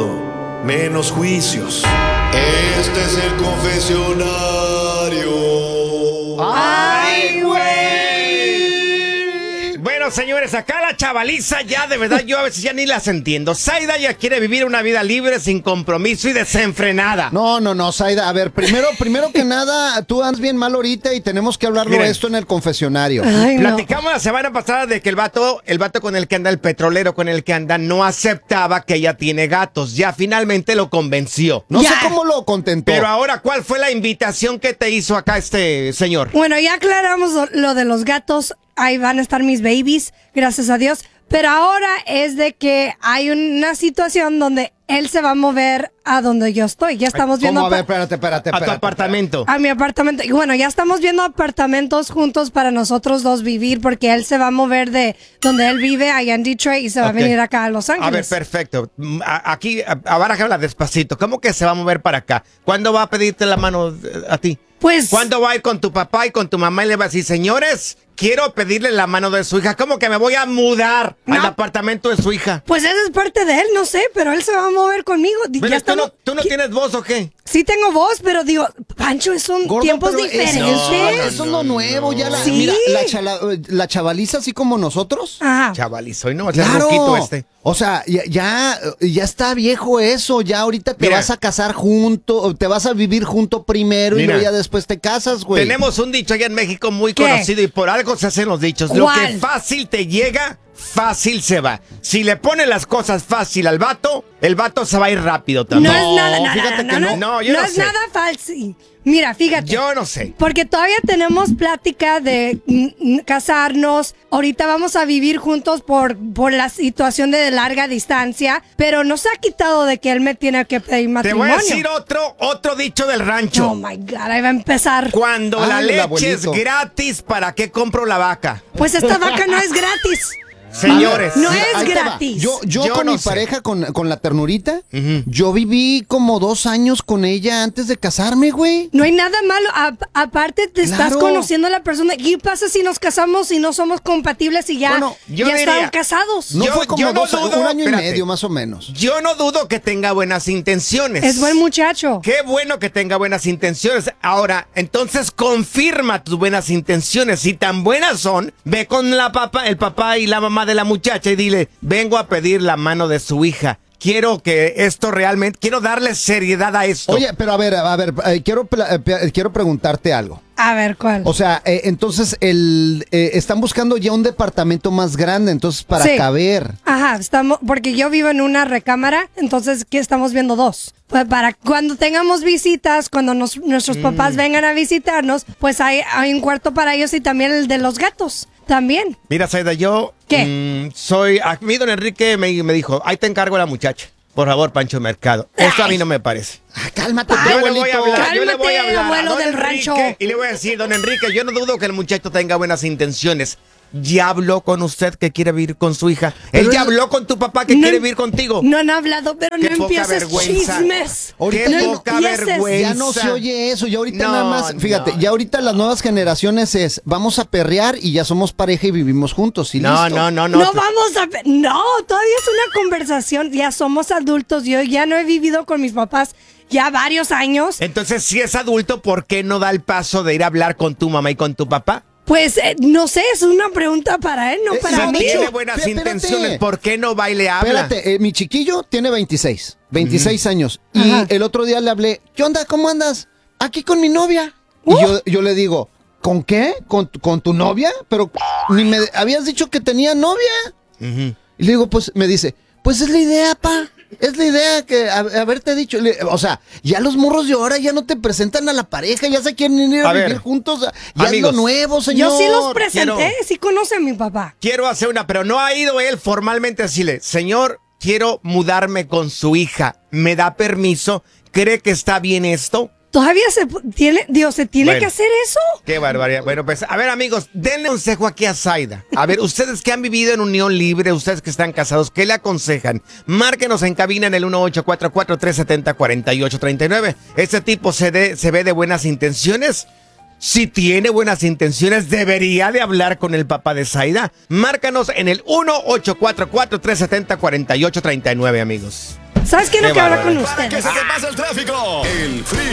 todo, menos juicios. Este es el confesionario. ¡Ay, güey! Bueno, señores, acá la chavaliza ya, de verdad, yo a veces ya ni las entiendo. Zaida ya quiere vivir una vida libre, sin compromiso y desenfrenada. No, Zaida, a ver, primero que nada, tú andas bien mal ahorita y tenemos que hablarlo esto en el confesionario. Ay, no. Platicamos la semana pasada de que el vato con el que anda, el petrolero con el que anda, no aceptaba que ella tiene gatos. Ya finalmente lo convenció. No sé cómo lo contentó. Pero ahora, ¿cuál fue la invitación que te hizo acá este señor? Bueno, ya aclaramos lo de los gatos. Ahí van a estar mis babies, gracias a Dios. Pero ahora es de que hay una situación donde él se va a mover a donde yo estoy. Ya estamos viendo... ¿Cómo? A ver, espérate. A tu apartamento. A mi apartamento. Y bueno, ya estamos viendo apartamentos juntos para nosotros dos vivir, porque él se va a mover de donde él vive, allá en Detroit, y se va a venir acá a Los Ángeles. A ver, perfecto. Aquí, abarájala despacito. ¿Cómo que se va a mover para acá? ¿Cuándo va a pedirte la mano a ti? Pues... ¿Cuándo va a ir con tu papá y con tu mamá y le va a decir, señores, quiero pedirle la mano de su hija? ¿Cómo que me voy a mudar al apartamento de su hija? Pues esa es parte de él, no sé, pero él se va a mover conmigo. Bueno, Ya estamos... ¿tú no tienes voz o qué? Sí tengo voz, pero digo, Pancho, son Gordo, tiempos pero diferentes. Eso es lo nuevo. Ya Sí. Mira, la chavaliza así como nosotros. Ajá. Chavalizo, y no, es Claro. roquito este. O sea, ya está viejo eso. Ya ahorita te Mira. vas a casar junto, te vas a vivir junto primero y Mira. luego ya después te casas, güey. Tenemos un dicho allá en México muy ¿Qué? conocido y por algo se hacen los dichos. Lo ¿Cuál? que fácil te llega, fácil se va. Si le pones las cosas fácil al vato, el vato se va a ir rápido también. No es nada, fíjate que no. No, yo no es sé. nada falso. Mira, fíjate. Yo no sé. Porque todavía tenemos plática de casarnos. Ahorita vamos a vivir juntos por la situación de larga distancia. Pero no se ha quitado de que él me tiene que pedir Te matrimonio. voy a decir otro dicho del rancho. Oh my God, ahí va a empezar. Cuando la Ay, el leche es abuelito. gratis, ¿para qué compro la vaca? Pues esta vaca no es gratis. Señores. No Mira, es ahí te va. gratis. Yo con no mi sé. pareja, con la ternurita, Ujú. yo viví como 2 años con ella antes de casarme, güey. No hay nada malo. Aparte, te estás Claro. conociendo a la persona. ¿Qué pasa si nos casamos y no somos compatibles y ya, Bueno, yo ya diría- estaban casados? No Yo- fue como yo no 2 dudo, un año espérate. y medio más o menos. Yo no dudo que tenga buenas intenciones. Es buen muchacho. Qué bueno que tenga buenas intenciones. Ahora, entonces confirma tus buenas intenciones. Si tan buenas son, ve con el papá y la mamá de la muchacha y dile, vengo a pedir la mano de su hija. Quiero quiero darle seriedad a esto. Oye, pero a ver, quiero preguntarte algo. A ver, ¿cuál? O sea, entonces están buscando ya un departamento más grande, entonces para Sí. caber. Ajá, porque yo vivo en una recámara, entonces ¿qué estamos viendo 2? Pues para cuando tengamos visitas, cuando nuestros papás vengan a visitarnos, pues hay un cuarto para ellos y también el de los gatos, también. Mira, Zaida, yo ¿Qué? a mí don Enrique me dijo, ahí te encargo a la muchacha. Por favor, Pancho Mercado. Esto a mí no me parece. Cálmate, Yo le voy a hablar, yo le voy a Cálmate, hablar a abuelo don del Enrique rancho. y le voy a decir, don Enrique, yo no dudo que el muchacho tenga buenas intenciones. Ya habló con usted que quiere vivir con su hija. Él ya habló con tu papá que No- quiere vivir contigo. No han hablado, pero Qué no poca empieces vergüenza. chismes. Ahorita Qué no poca empieces. vergüenza. Ya no se oye eso, ya ahorita No, nada más, fíjate, no. ya ahorita las nuevas generaciones es, vamos a perrear y ya somos pareja y vivimos juntos y No, listo. no, no, No, no. vamos a... No, todavía es una conversación. Ya somos adultos. Yo ya no he vivido con mis papás ya varios años. Entonces, si es adulto, ¿por qué no da el paso de ir a hablar con tu mamá y con tu papá? Pues no sé, es una pregunta para él, no para Si mí. tiene buenas Espérate. intenciones, ¿por qué no va y le habla? Espérate, mi chiquillo tiene 26 años y Ajá. el otro día le hablé, ¿qué onda? ¿Cómo andas? Aquí con mi novia. Y yo le digo, ¿con qué? ¿Con tu novia? Pero ni me habías dicho que tenía novia. Ujú. Y le digo, pues, me dice, pues es la idea, pa. Es la idea que haberte dicho. O sea, ya los morros de ahora ya no te presentan a la pareja, ya se quieren ir a A vivir ver, juntos. Ya amigos, es lo nuevo, señor. Yo sí los presenté, quiero- sí conoce a mi papá. Quiero hacer una, pero no ha ido él formalmente a decirle, señor, quiero mudarme con su hija. ¿Me da permiso? ¿Cree que está bien esto? Todavía se tiene Bueno. que hacer eso. Qué barbaridad. Bueno, pues, a ver, amigos, denle un consejo aquí a Zaida. A ver, ustedes que han vivido en unión libre, ustedes que están casados, ¿qué le aconsejan? Márquenos en cabina en el 1844-370-4839. ¿Este tipo se ve de buenas intenciones? Si tiene buenas intenciones, debería de hablar con el papá de Zaida. Márcanos en el 1844-370-4839, amigos. ¿Sabes qué? No Qué quiero hablar con bárbaro. Para que ustedes. se te pase el tráfico. El Free